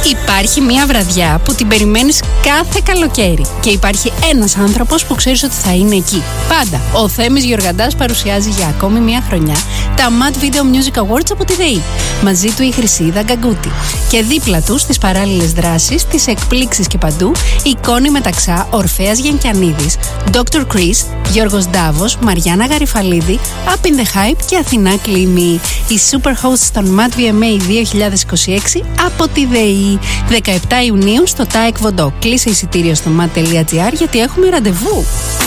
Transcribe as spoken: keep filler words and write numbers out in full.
Υπάρχει μια βραδιά που την περιμένεις κάθε καλοκαίρι και υπάρχει ένας άνθρωπος που ξέρεις ότι θα είναι εκεί. Πάντα. Ο Θέμης Γιοργαντάς παρουσιάζει για ακόμη μια χρονιά τα Mad Video Music Awards από τη ΔΕΗ. Μαζί του η Χρυσίδα Γκαγκούτη. Και δίπλα του στις παράλληλες δράσεις, τις εκπλήξεις και παντού, η Κόνη Μεταξά, Ορφέας Γενκιανίδης, ντόκτορ Chris, Γιώργος Ντάβος, Μαριάννα Γαριφαλίδη, Up in the Hype και Αθηνά Κλίμη. Οι Super Hosts των Mad βι εμ έι δύο χιλιάδες είκοσι έξι από τη ΔΕΗ. δεκαεπτά Ιουνίου στο ΤΑΕΚ Βοντό. Κλείσε εισιτήριο στο mat τελεία gr γιατί έχουμε ραντεβού.